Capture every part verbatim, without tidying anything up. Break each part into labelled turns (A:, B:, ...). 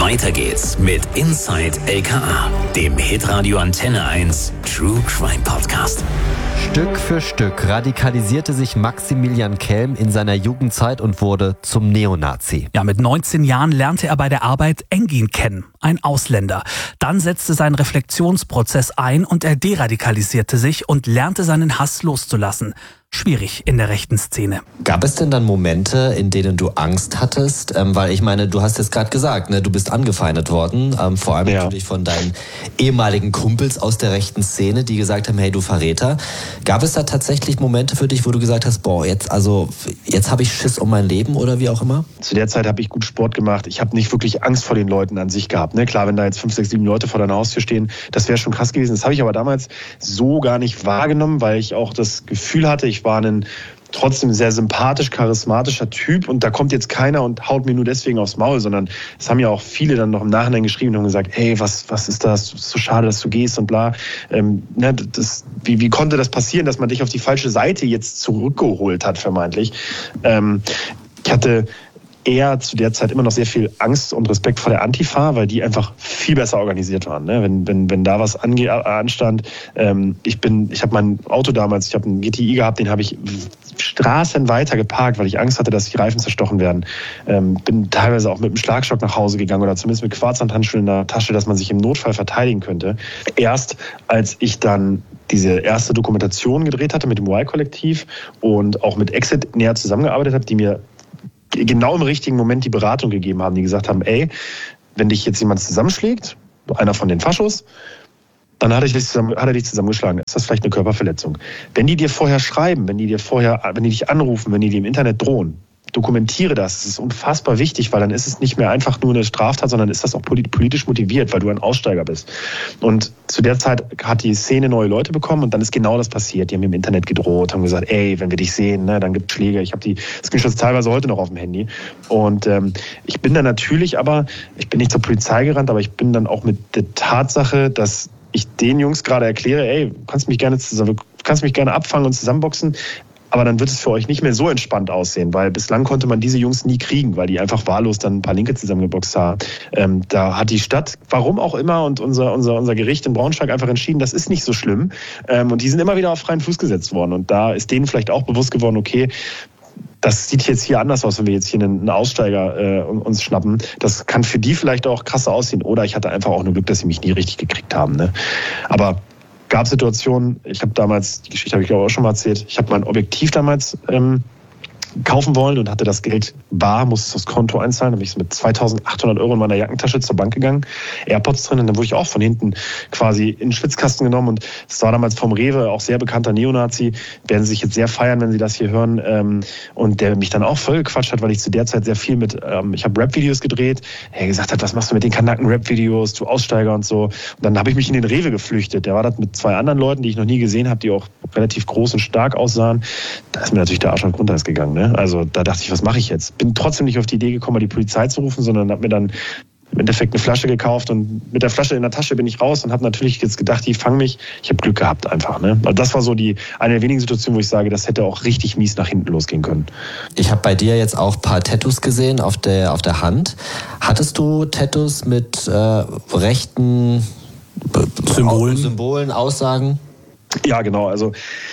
A: Weiter geht's mit Inside L K A, dem Hitradio Antenne eins True Crime Podcast.
B: Stück für Stück radikalisierte sich Maximilian Kelm in seiner Jugendzeit und wurde zum Neonazi.
C: Ja, mit neunzehn Jahren lernte er bei der Arbeit Engin kennen, ein Ausländer. Dann setzte sein Reflexionsprozess ein und er deradikalisierte sich und lernte seinen Hass loszulassen. Schwierig in der rechten Szene.
B: Gab es denn dann Momente, in denen du Angst hattest? Ähm, weil ich meine, du hast jetzt gerade gesagt, ne, du bist angefeindet worden, ähm, vor allem ja. natürlich von deinen ehemaligen Kumpels aus der rechten Szene, die gesagt haben, hey, du Verräter. Gab es da tatsächlich Momente für dich, wo du gesagt hast, boah, jetzt also jetzt habe ich Schiss um mein Leben oder wie auch immer?
D: Zu der Zeit habe ich gut Sport gemacht. Ich habe nicht wirklich Angst vor den Leuten an sich gehabt. Ne? Klar, wenn da jetzt fünf, sechs, sieben Leute vor deiner Haustür stehen, das wäre schon krass gewesen. Das habe ich aber damals so gar nicht wahrgenommen, weil ich auch das Gefühl hatte, ich war ein trotzdem sehr sympathisch, charismatischer Typ und da kommt jetzt keiner und haut mir nur deswegen aufs Maul, sondern es haben ja auch viele dann noch im Nachhinein geschrieben und gesagt, hey, was, was ist das? So schade, dass du gehst und bla. Ähm, ne, das, wie, wie konnte das passieren, dass man dich auf die falsche Seite jetzt zurückgeholt hat, vermeintlich? Ähm, ich hatte eher zu der Zeit immer noch sehr viel Angst und Respekt vor der Antifa, weil die einfach viel besser organisiert waren. Ne? Wenn, wenn, wenn da was ange- anstand, ähm, ich bin, ich habe mein Auto damals, ich habe einen G T I gehabt, den habe ich Straßen weiter geparkt, weil ich Angst hatte, dass die Reifen zerstochen werden. Ähm, bin teilweise auch mit einem Schlagstock nach Hause gegangen oder zumindest mit Quarzhandhandschuhen in der Tasche, dass man sich im Notfall verteidigen könnte. Erst als ich dann diese erste Dokumentation gedreht hatte mit dem Y-Kollektiv und auch mit Exit näher zusammengearbeitet habe, die mir genau im richtigen Moment die Beratung gegeben haben, die gesagt haben, ey, wenn dich jetzt jemand zusammenschlägt, einer von den Faschos, dann hat er dich, zusammen, hat er dich zusammengeschlagen. Ist das vielleicht eine Körperverletzung? Wenn die dir vorher schreiben, wenn die dir vorher, wenn die dich anrufen, wenn die dir im Internet drohen, dokumentiere das. Das ist unfassbar wichtig, weil dann ist es nicht mehr einfach nur eine Straftat, sondern ist das auch politisch motiviert, weil du ein Aussteiger bist. Und zu der Zeit hat die Szene neue Leute bekommen und dann ist genau das passiert. Die haben mir im Internet gedroht, haben gesagt, ey, wenn wir dich sehen, ne, dann gibt es Schläge. Ich habe die Screenshots teilweise heute noch auf dem Handy. Und ähm, ich bin dann natürlich aber, ich bin nicht zur Polizei gerannt, aber ich bin dann auch mit der Tatsache, dass ich den Jungs gerade erkläre, ey, du kannst mich gerne zusammen, du kannst mich gerne abfangen und zusammenboxen, aber dann wird es für euch nicht mehr so entspannt aussehen, weil bislang konnte man diese Jungs nie kriegen, weil die einfach wahllos dann ein paar Linke zusammengeboxt haben. Ähm, da hat die Stadt, warum auch immer, und unser, unser, unser Gericht in Braunschweig einfach entschieden, das ist nicht so schlimm. Ähm, und die sind immer wieder auf freien Fuß gesetzt worden. Und da ist denen vielleicht auch bewusst geworden, okay, das sieht jetzt hier anders aus, wenn wir jetzt hier einen Aussteiger äh, uns schnappen. Das kann für die vielleicht auch krasser aussehen. Oder ich hatte einfach auch nur Glück, dass sie mich nie richtig gekriegt haben. Ne? Aber gab Situationen, ich habe damals, die Geschichte habe ich glaube auch schon mal erzählt, ich habe mein Objektiv damals ähm, kaufen wollen und hatte das Geld bar, musste es aufs Konto einzahlen. Dann bin ich mit zweitausendachthundert Euro in meiner Jackentasche zur Bank gegangen, AirPods drin, und dann wurde ich auch von hinten quasi in den Schwitzkasten genommen und es war damals vom Rewe, auch sehr bekannter Neonazi, werden sie sich jetzt sehr feiern, wenn sie das hier hören, ähm, und der mich dann auch voll gequatscht hat, weil ich zu der Zeit sehr viel mit, ähm, ich habe Rap-Videos gedreht, er gesagt hat, was machst du mit den Kanaken-Rap-Videos, du Aussteiger und so, und dann habe ich mich in den Rewe geflüchtet, der war das mit zwei anderen Leuten, die ich noch nie gesehen habe, die auch relativ groß und stark aussahen, da ist mir natürlich der Arsch auf Grundeis gegangen, ne? Also da dachte ich, was mache ich jetzt? Bin trotzdem nicht auf die Idee gekommen, die Polizei zu rufen, sondern habe mir dann im Endeffekt eine Flasche gekauft und mit der Flasche in der Tasche bin ich raus und habe natürlich jetzt gedacht, die fangen mich. Ich habe Glück gehabt einfach. Ne? Also das war so die eine der wenigen Situationen, wo ich sage, das hätte auch richtig mies nach hinten losgehen können.
B: Ich habe bei dir jetzt auch ein paar Tattoos gesehen auf der, auf der Hand. Hattest du Tattoos mit äh, rechten Symbolen? Symbolen, Aussagen?
D: Ja, genau. Also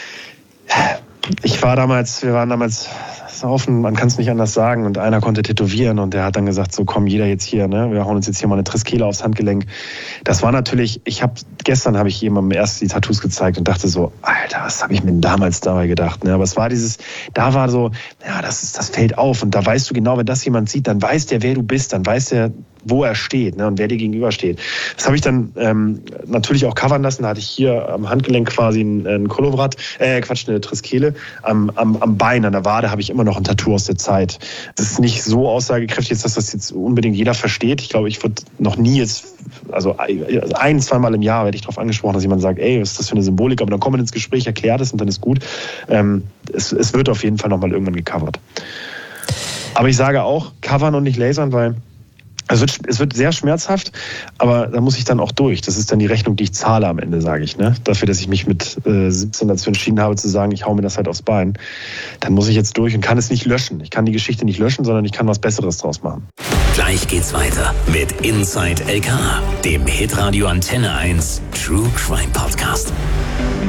D: ich war damals, wir waren damals offen, man kann es nicht anders sagen, und einer konnte tätowieren und der hat dann gesagt, so komm, jeder jetzt hier, ne, wir hauen uns jetzt hier mal eine Triskele aufs Handgelenk. Das war natürlich, ich habe, gestern habe ich jemandem erst die Tattoos gezeigt und dachte so, Alter, was habe ich mir damals dabei gedacht, ne, aber es war dieses, da war so, ja, das ist, das fällt auf und da weißt du genau, wenn das jemand sieht, dann weiß der, wer du bist, dann weiß der, wo er steht, ne, und wer dir gegenübersteht. Das habe ich dann ähm, natürlich auch covern lassen. Da hatte ich hier am Handgelenk quasi ein, ein Kolovrat, äh, Quatsch, eine Triskele. Am, am, am Bein, an der Wade habe ich immer noch ein Tattoo aus der Zeit. Das ist nicht so aussagekräftig, dass das jetzt unbedingt jeder versteht. Ich glaube, ich wurde noch nie jetzt, also ein, zweimal im Jahr werde ich darauf angesprochen, dass jemand sagt, ey, was ist das für eine Symbolik? Aber dann kommt man ins Gespräch, erklärt es und dann ist gut. Ähm, es, es wird auf jeden Fall nochmal irgendwann gecovert. Aber ich sage auch, covern und nicht lasern, weil Also es wird, es wird sehr schmerzhaft, aber da muss ich dann auch durch. Das ist dann die Rechnung, die ich zahle am Ende, sage ich. Ne? Dafür, dass ich mich mit äh, siebzehn dazu entschieden habe, zu sagen, ich hau mir das halt aufs Bein. Dann muss ich jetzt durch und kann es nicht löschen. Ich kann die Geschichte nicht löschen, sondern ich kann was Besseres draus machen.
A: Gleich geht's weiter mit Inside L K A, dem Hitradio Antenne eins True Crime Podcast.